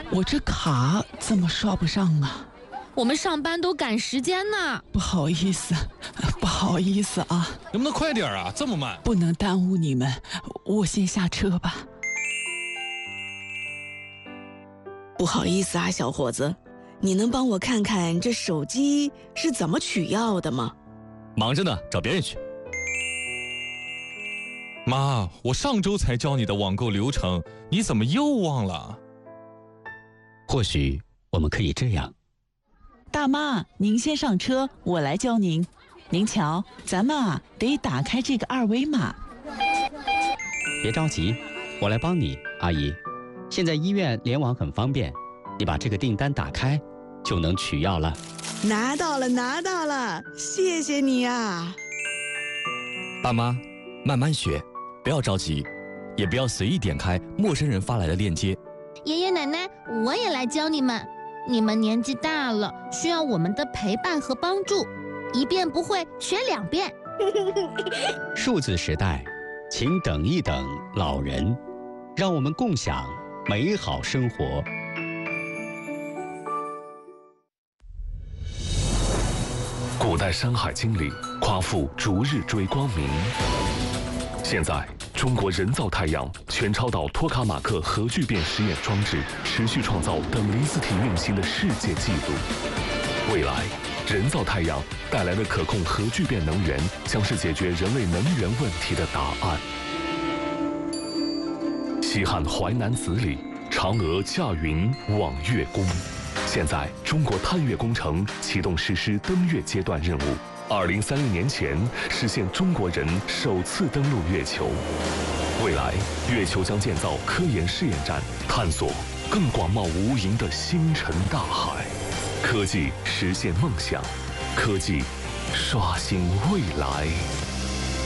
我这卡怎么刷不上啊？ 我们上班都赶时间呢。 不好意思，不好意思啊。 能不能快点啊？这么慢。 不能耽误你们，我先下车吧。 不好意思啊，小伙子，你能帮我看看这手机是怎么取药的吗？ 忙着呢，找别人去。 妈，我上周才教你的网购流程，你怎么又忘了？ 或许我们可以这样。 大妈，您先上车，我来教您。您瞧，咱们得打开这个二维码。 别着急，我来帮你，阿姨。现在医院联网很方便，你把这个订单打开，就能取药了。 拿到了，谢谢你啊！ 爸妈，慢慢学，不要着急，也不要随意点开陌生人发来的链接。 爷爷奶奶，我也来教你们。你们年纪大了，需要我们的陪伴和帮助，一遍不会学2遍。 数字时代，请等一等老人，让我们共享美好生活。 古代《山海经》里夸父逐日追光明，现在中国人造太阳全超导托卡马克核聚变实验装置持续创造等离子体运行的世界纪录。未来，人造太阳带来的可控核聚变能源将是解决人类能源问题的答案。西汉淮南子里，嫦娥驾云望月宫。现在，中国探月工程启动实施登月阶段任务。2030年前实现中国人首次登陆月球。未来，月球将建造科研试验站，探索更广袤无垠的星辰大海。科技实现梦想，科技刷新未来。